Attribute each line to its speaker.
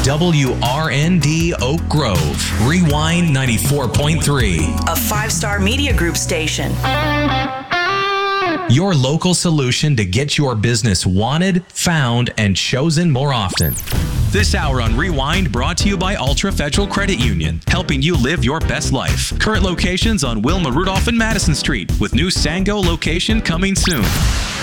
Speaker 1: WRND Oak Grove, Rewind 94.3.
Speaker 2: A 5-star media group station.
Speaker 1: Your local solution to get your business wanted, found, and chosen more often. This hour on Rewind brought to you by Ultra Federal Credit Union, helping you live your best life. Current locations on Wilma Rudolph and Madison Street, with new Sango location coming soon.